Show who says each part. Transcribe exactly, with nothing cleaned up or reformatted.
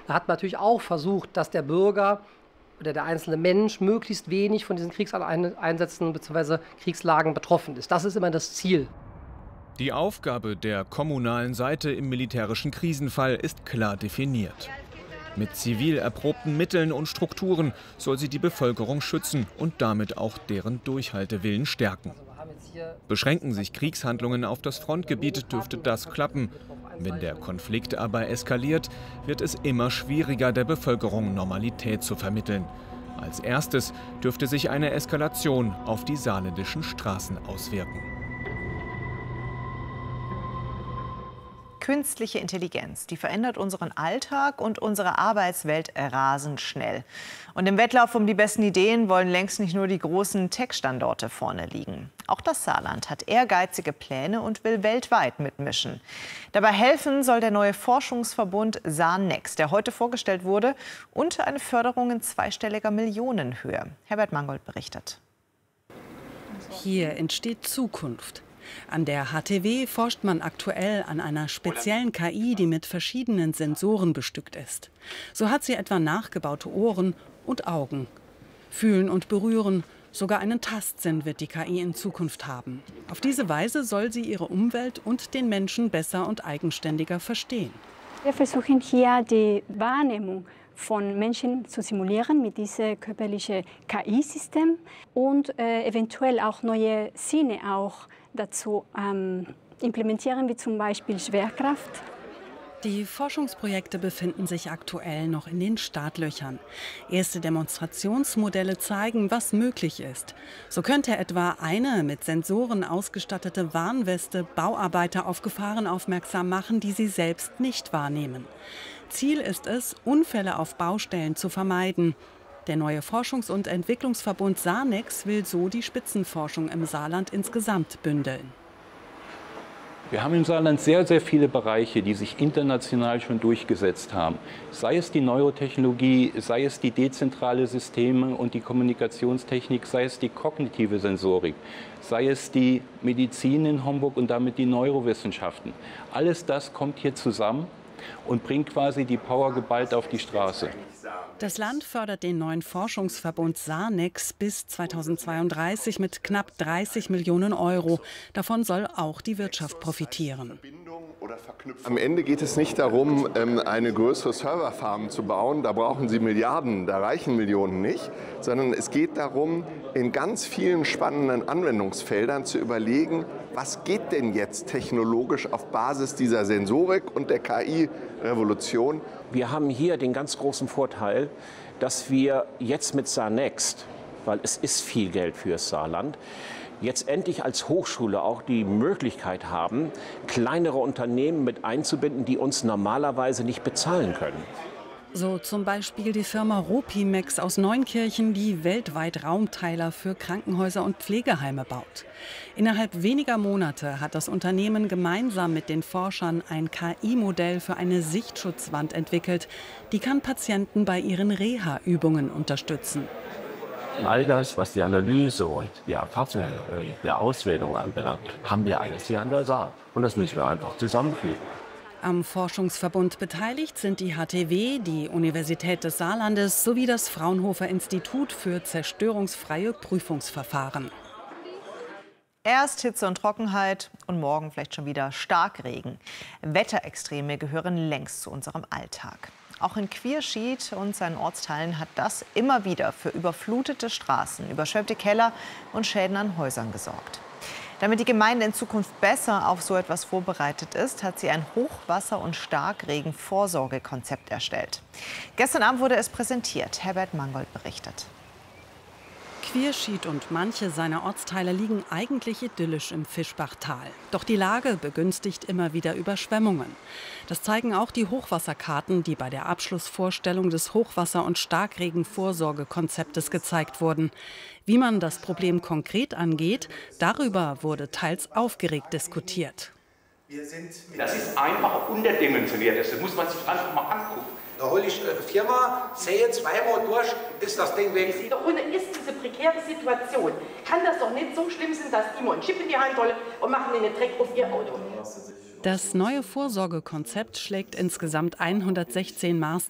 Speaker 1: Da hat man natürlich auch versucht, dass der Bürger oder der einzelne Mensch möglichst wenig von diesen Kriegseinsätzen bzw. Kriegslagen betroffen ist. Das ist immer das Ziel.
Speaker 2: Die Aufgabe der kommunalen Seite im militärischen Krisenfall ist klar definiert. Mit zivil erprobten Mitteln und Strukturen soll sie die Bevölkerung schützen und damit auch deren Durchhaltewillen stärken. Beschränken sich Kriegshandlungen auf das Frontgebiet, dürfte das klappen. Wenn der Konflikt aber eskaliert, wird es immer schwieriger, der Bevölkerung Normalität zu vermitteln. Als erstes dürfte sich eine Eskalation auf die saarländischen Straßen auswirken.
Speaker 3: Künstliche Intelligenz, die verändert unseren Alltag und unsere Arbeitswelt rasend schnell. Und im Wettlauf um die besten Ideen wollen längst nicht nur die großen Tech-Standorte vorne liegen. Auch das Saarland hat ehrgeizige Pläne und will weltweit mitmischen. Dabei helfen soll der neue Forschungsverbund SaarNext, der heute vorgestellt wurde, und eine Förderung in zweistelliger Millionenhöhe. Herbert Mangold berichtet.
Speaker 4: Hier entsteht Zukunft. An der H T W forscht man aktuell an einer speziellen K I, die mit verschiedenen Sensoren bestückt ist. So hat sie etwa nachgebaute Ohren und Augen. Fühlen und berühren, sogar einen Tastsinn wird die K I in Zukunft haben. Auf diese Weise soll sie ihre Umwelt und den Menschen besser und eigenständiger verstehen.
Speaker 5: Wir versuchen hier die Wahrnehmung von Menschen zu simulieren mit diesem körperlichen K I-System und äh, eventuell auch neue Sinne auch dazu ähm, implementieren, wie zum Beispiel Schwerkraft.
Speaker 4: Die Forschungsprojekte befinden sich aktuell noch in den Startlöchern. Erste Demonstrationsmodelle zeigen, was möglich ist. So könnte etwa eine mit Sensoren ausgestattete Warnweste Bauarbeiter auf Gefahren aufmerksam machen, die sie selbst nicht wahrnehmen. Ziel ist es, Unfälle auf Baustellen zu vermeiden. Der neue Forschungs- und Entwicklungsverbund SaarNext will so die Spitzenforschung im Saarland insgesamt bündeln.
Speaker 6: Wir haben im Saarland sehr, sehr viele Bereiche, die sich international schon durchgesetzt haben. Sei es die Neurotechnologie, sei es die dezentrale Systeme und die Kommunikationstechnik, sei es die kognitive Sensorik, sei es die Medizin in Homburg und damit die Neurowissenschaften. Alles das kommt hier zusammen und bringt quasi die Power geballt auf die Straße.
Speaker 4: Das Land fördert den neuen Forschungsverbund SaarNext bis zweitausendzweiunddreißig mit knapp dreißig Millionen Euro. Davon soll auch die Wirtschaft profitieren.
Speaker 7: Am Ende geht es nicht darum, eine größere Serverfarm zu bauen. Da brauchen Sie Milliarden, da reichen Millionen nicht. Sondern es geht darum, in ganz vielen spannenden Anwendungsfeldern zu überlegen, was geht denn jetzt technologisch auf Basis dieser Sensorik und der K I-Revolution.
Speaker 8: Wir haben hier den ganz großen Vorteil, dass wir jetzt mit SaarNext, weil es ist viel Geld fürs Saarland, jetzt endlich als Hochschule auch die Möglichkeit haben, kleinere Unternehmen mit einzubinden, die uns normalerweise nicht bezahlen können.
Speaker 4: So zum Beispiel die Firma Ropimex aus Neunkirchen, die weltweit Raumteiler für Krankenhäuser und Pflegeheime baut. Innerhalb weniger Monate hat das Unternehmen gemeinsam mit den Forschern ein K I-Modell für eine Sichtschutzwand entwickelt. Die kann Patienten bei ihren Reha-Übungen unterstützen.
Speaker 9: All das, was die Analyse und die Erfassung der Auswählung anbelangt, haben wir alles hier an der Saar. Und das müssen wir einfach zusammenführen.
Speaker 4: Am Forschungsverbund beteiligt sind die H T W, die Universität des Saarlandes sowie das Fraunhofer Institut für zerstörungsfreie Prüfungsverfahren.
Speaker 3: Erst Hitze und Trockenheit und morgen vielleicht schon wieder Starkregen. Wetterextreme gehören längst zu unserem Alltag. Auch in Quierschied und seinen Ortsteilen hat das immer wieder für überflutete Straßen, überschwemmte Keller und Schäden an Häusern gesorgt. Damit die Gemeinde in Zukunft besser auf so etwas vorbereitet ist, hat sie ein Hochwasser- und Starkregen-Vorsorgekonzept erstellt. Gestern Abend wurde es präsentiert. Herbert Mangold berichtet.
Speaker 4: Quierschied und manche seiner Ortsteile liegen eigentlich idyllisch im Fischbachtal. Doch die Lage begünstigt immer wieder Überschwemmungen. Das zeigen auch die Hochwasserkarten, die bei der Abschlussvorstellung des Hochwasser- und Starkregenvorsorgekonzeptes gezeigt wurden. Wie man das Problem konkret angeht, darüber wurde teils aufgeregt diskutiert.
Speaker 10: Das ist einfach unterdimensioniert. Das muss man sich einfach mal angucken.
Speaker 11: Da hole ich eine Firma, sehe zweimal durch, ist das Ding weg.
Speaker 12: Und ist diese prekäre Situation, kann das doch nicht so schlimm sein, dass die mal einen Chip in die Hand holen und machen den Dreck auf ihr Auto.
Speaker 4: Das neue Vorsorgekonzept schlägt insgesamt hundertsechzehn Maßnahmen